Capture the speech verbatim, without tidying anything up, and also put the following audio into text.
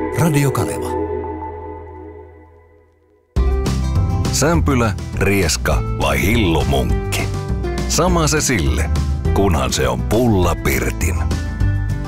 Radio Kaleva. Sämpylä, rieska vai hillomunkki? Sama se sille, kunhan se on Pulla Pirtin.